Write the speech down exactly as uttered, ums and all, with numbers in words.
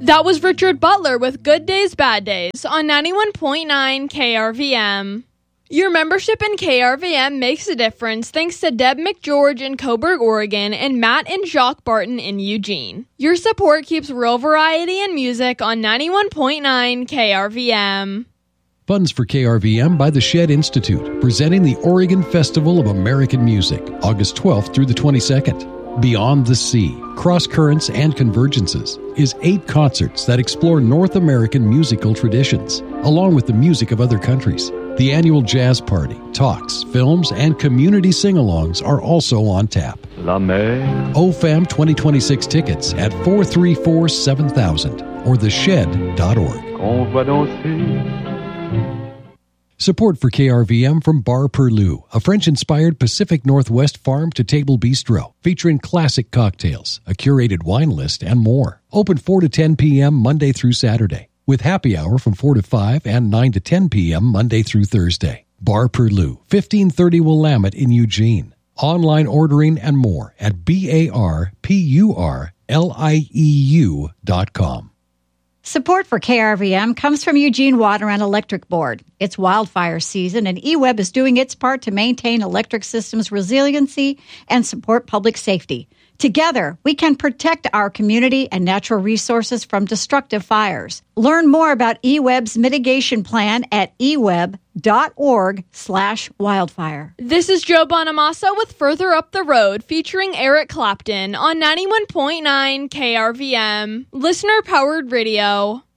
That was Richard Butler with Good Days, Bad Days on ninety-one point nine K R V M. Your membership in K R V M makes a difference thanks to Deb McGeorge in Coburg, Oregon, and Matt and Jacques Barton in Eugene. Your support keeps real variety and music on ninety-one point nine K R V M. Funds for K R V M by the Shed Institute, presenting the Oregon Festival of American Music, August twelfth through the twenty-second. Beyond the Sea, Cross Currents and Convergences is eight concerts that explore North American musical traditions, along with the music of other countries. The annual jazz party, talks, films, and community sing-alongs are also on tap. La mer. O F A M twenty twenty-six tickets at four three four, seven thousand or the shed dot org. On va danser. Support for K R V M from Bar Perlou, a French-inspired Pacific Northwest farm-to-table bistro featuring classic cocktails, a curated wine list, and more. Open four to ten p.m. Monday through Saturday, with happy hour from four to five and nine to ten p.m. Monday through Thursday. Bar Perlou, fifteen thirty Willamette in Eugene. Online ordering and more at B A R P U R L I E U dot com. Support for K R V M comes from Eugene Water and Electric Board. It's wildfire season, and E W E B is doing its part to maintain electric systems resiliency and support public safety. Together, we can protect our community and natural resources from destructive fires. Learn more about E W E B's mitigation plan at e web dot org slash wildfire. This is Joe Bonamassa with Further Up the Road, featuring Eric Clapton on ninety-one point nine K R V M, listener-powered radio.